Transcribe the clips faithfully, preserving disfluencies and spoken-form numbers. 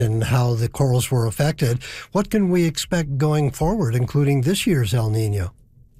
and how the corals were affected. What can we expect going forward, including this year's El Nino?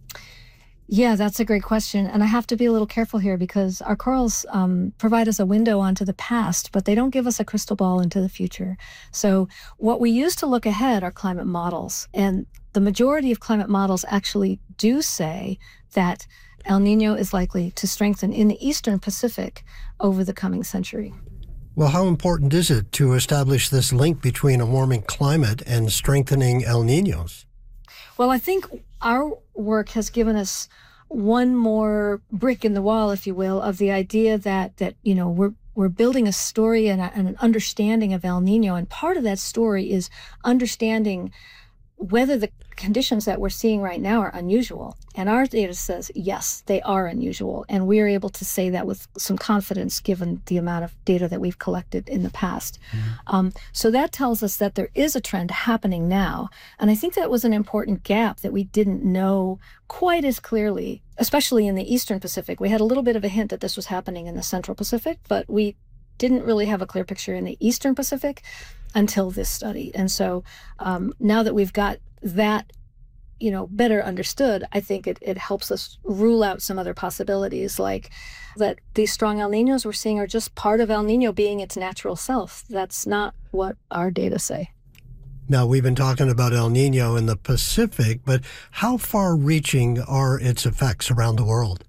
Yeah, that's a great question. And I have to be a little careful here because our corals um, provide us a window onto the past, but they don't give us a crystal ball into the future. So what we use to look ahead are climate models. And the majority of climate models actually do say that El Nino is likely to strengthen in the Eastern Pacific over the coming century. Well, how important is it to establish this link between a warming climate and strengthening El Ninos? Well, I think our work has given us one more brick in the wall, if you will, of the idea that, that you know, we're we're building a story and, a, and an understanding of El Nino. And part of that story is understanding whether the conditions that we're seeing right now are unusual. And our data says, yes, they are unusual. And we're able to say that with some confidence given the amount of data that we've collected in the past. Mm-hmm. Um, so that tells us that there is a trend happening now. And I think that was an important gap that we didn't know quite as clearly, especially in the Eastern Pacific. We had a little bit of a hint that this was happening in the Central Pacific, but we didn't really have a clear picture in the Eastern Pacific until this study. And so um, now that we've got that, you know, better understood, I think it, it helps us rule out some other possibilities, like that these strong El Ninos we're seeing are just part of El Nino being its natural self. That's not what our data say. Now, we've been talking about El Nino in the Pacific, but how far-reaching are its effects around the world?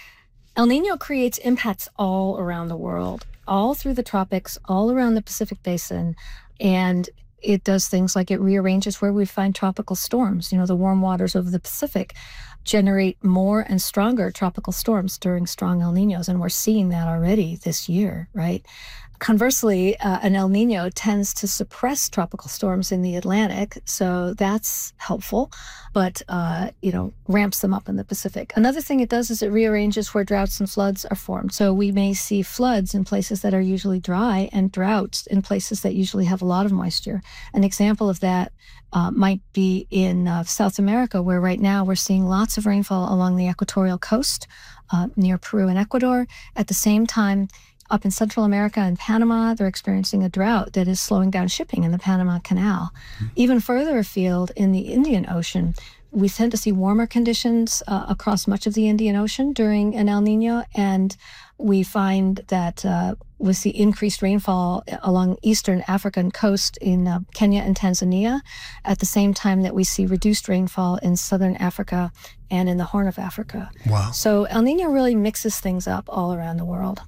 El Nino creates impacts all around the world, all through the tropics, all around the Pacific Basin. And it does things like it rearranges where we find tropical storms. You know, the warm waters of the Pacific generate more and stronger tropical storms during strong El Ninos. And we're seeing that already this year, right? Conversely, uh, an El Nino tends to suppress tropical storms in the Atlantic, so that's helpful, but, uh, you know, ramps them up in the Pacific. Another thing it does is it rearranges where droughts and floods are formed. So we may see floods in places that are usually dry and droughts in places that usually have a lot of moisture. An example of that uh, might be in uh, South America, where right now we're seeing lots of rainfall along the equatorial coast uh, near Peru and Ecuador. At the same time, up in Central America and Panama, they're experiencing a drought that is slowing down shipping in the Panama Canal. Mm-hmm. Even further afield in the Indian Ocean, we tend to see warmer conditions uh, across much of the Indian Ocean during an El Nino, and we find that uh, we see increased rainfall along eastern African coast in uh, Kenya and Tanzania, at the same time that we see reduced rainfall in southern Africa and in the Horn of Africa. Wow. So El Nino really mixes things up all around the world.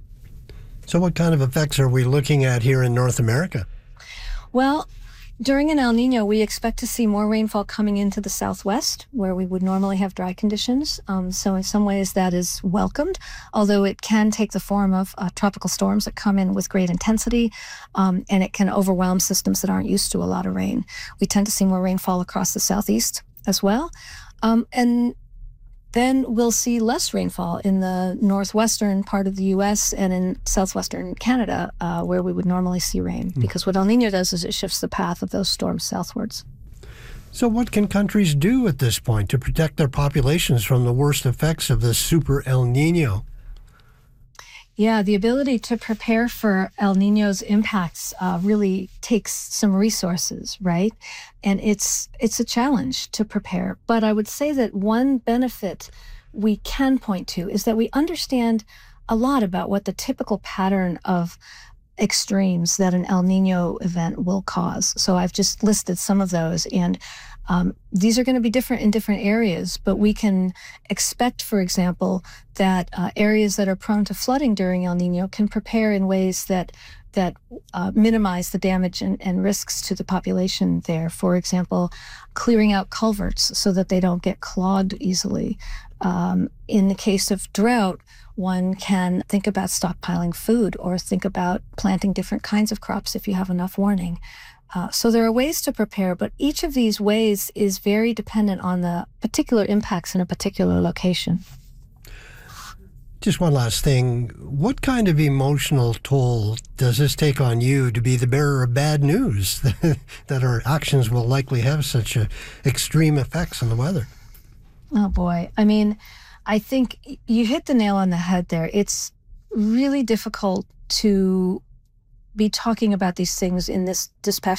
So what kind of effects are we looking at here in North America? Well, during an El Nino, we expect to see more rainfall coming into the Southwest, where we would normally have dry conditions. Um, so in some ways that is welcomed, although it can take the form of uh, tropical storms that come in with great intensity, um, and it can overwhelm systems that aren't used to a lot of rain. We tend to see more rainfall across the Southeast as well. Um, and Then we'll see less rainfall in the northwestern part of the U S and in southwestern Canada, uh, where we would normally see rain. Mm. Because what El Nino does is it shifts the path of those storms southwards. So what can countries do at this point to protect their populations from the worst effects of this super El Nino? Yeah, the ability to prepare for El Nino's impacts uh, really takes some resources, right? And it's it's a challenge to prepare. But I would say that one benefit we can point to is that we understand a lot about what the typical pattern of extremes that an El Nino event will cause. So I've just listed some of those, and um, these are going to be different in different areas, but we can expect, for example, that uh, areas that are prone to flooding during El Nino can prepare in ways that that uh, minimize the damage and, and risks to the population there. For example, clearing out culverts so that they don't get clogged easily. Um, in the case of drought, one can think about stockpiling food or think about planting different kinds of crops if you have enough warning. Uh, so there are ways to prepare, but each of these ways is very dependent on the particular impacts in a particular location. Just one last thing. What kind of emotional toll does this take on you to be the bearer of bad news that our actions will likely have such a extreme effects on the weather? Oh, boy. I mean, I think you hit the nail on the head there. It's really difficult to be talking about these things in this dispassionate